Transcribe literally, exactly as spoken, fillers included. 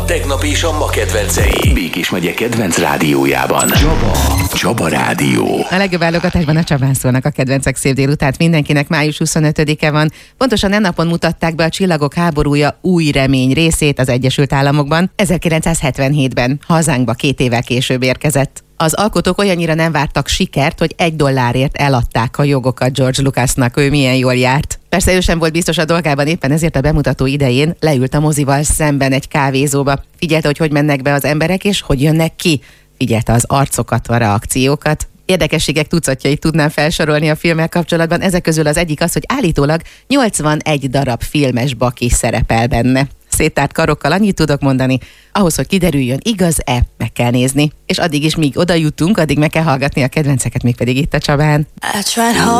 A tegnap és a ma kedvencei. Békés megye kedvenc rádiójában. Csaba. Csaba Rádió. A legjobb válogatásban a Csabán szólnak a kedvencek szép délután. Mindenkinek május huszonötödike van. Pontosan e napon mutatták be a Csillagok háborúja új remény részét az Egyesült Államokban. ezerkilencszázhetvenhétben, hazánkba két évvel később érkezett. Az alkotók olyannyira nem vártak sikert, hogy egy dollárért eladták a jogokat George Lucasnak, ő milyen jól járt. Persze ő sem volt biztos a dolgában, éppen ezért a bemutató idején leült a mozival szemben egy kávézóba. Figyelte, hogy hogy mennek be az emberek, és hogy jönnek ki. Figyelte az arcokat, a reakciókat. Érdekességek tucatjait tudnám felsorolni a filmmel kapcsolatban. Ezek közül az egyik az, hogy állítólag nyolcvanegy darab filmes baki szerepel benne. Széttárt karokkal annyit tudok mondani, ahhoz, hogy kiderüljön, igaz-e, meg kell nézni. És addig is, míg oda jutunk, addig meg kell hallgatni a kedvenceket, mégpedig itt a Csabán.